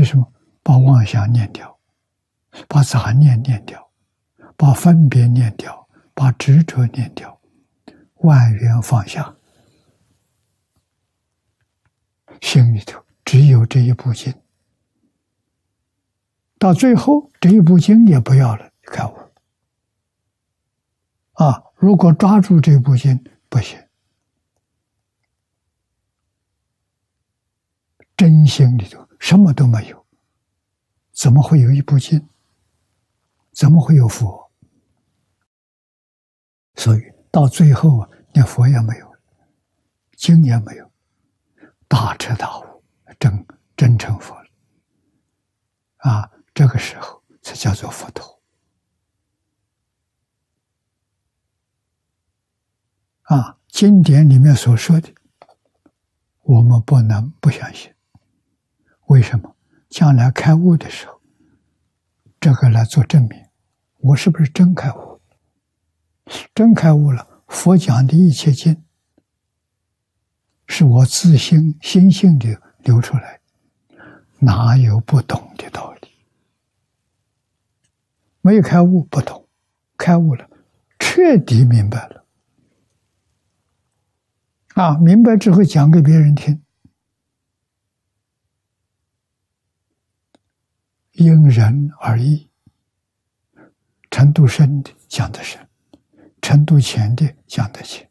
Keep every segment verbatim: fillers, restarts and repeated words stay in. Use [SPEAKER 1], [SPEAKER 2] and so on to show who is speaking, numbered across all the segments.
[SPEAKER 1] 即什么？把妄想念掉，把杂念念掉，把分别念掉，把执着念掉，万缘放下，心里头只有这一部经。到最后，这一部经也不要了，开悟了。啊，如果抓住这部经不行，真心里头什么都没有，怎么会有一部经？怎么会有佛？所以到最后啊，连佛也没有，经也没有，大彻大悟，真真成佛了。啊，这个时候才叫做佛陀。啊，经典里面所说的，我们不能不相信。为什么？将来开悟的时候，这个来做证明，我是不是真开悟？真开悟了，佛讲的一切经，是我自心心性里流出来，哪有不懂的道理？没有开悟不懂，开悟了，彻底明白了。啊，明白之后讲给别人听，因人而异，程度深的讲得深，程度浅的讲得浅，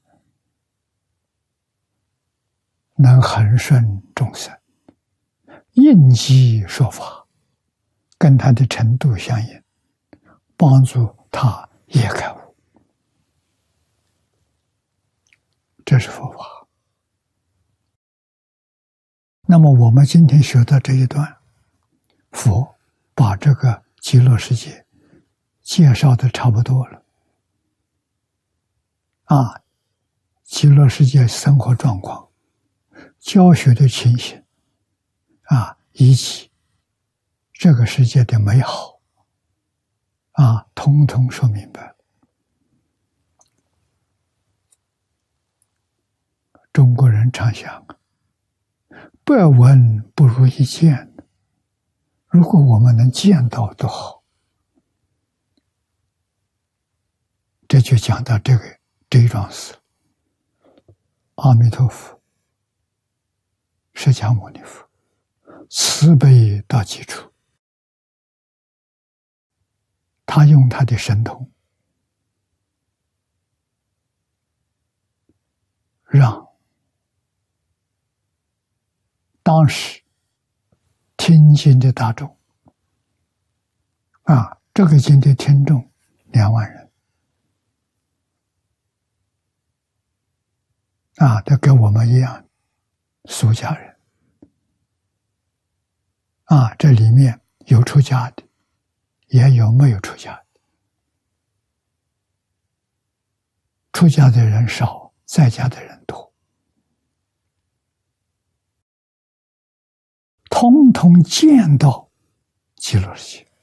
[SPEAKER 1] 能恒顺众生，应机说法，跟他的程度相应，帮助他也开悟。这是佛法。那么我们今天学到这一段，佛把这个极乐世界介绍的差不多了。啊，极乐世界生活状况、教学的情形，啊，以及这个世界的美好，啊，统统说明白了。中国人常想，百闻不如一见，如果我们能见到多好。这就讲到这个这一桩事。阿弥陀佛，释迦牟尼佛，慈悲到极处，他用他的神通，让当时听经的大众，啊，这个经的听众两万人，啊，都跟我们一样，俗家人，啊，这里面有出家的，也有没有出家的，出家的人少，在家的人多。通通见到极乐世界。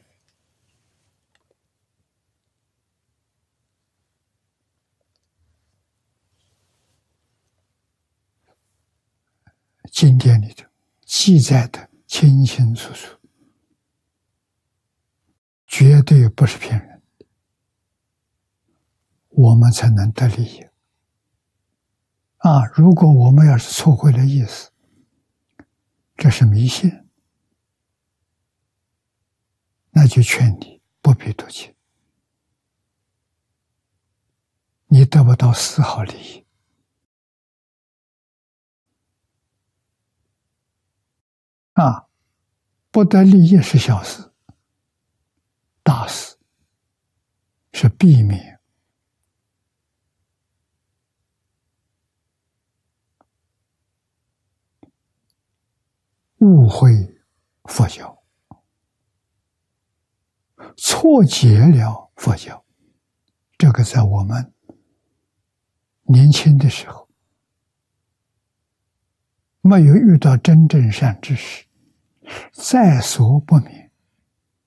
[SPEAKER 1] 经典里头记载的清清楚楚，绝对不是骗人的，我们才能得利益。啊，如果我们要是错会了意思，这是迷信，那就劝你不必读经，你得不到丝毫利益。啊，不得利益是小事，大事是避免误会佛教，错解了佛教。这个在我们年轻的时候没有遇到真正善知识，在所不免。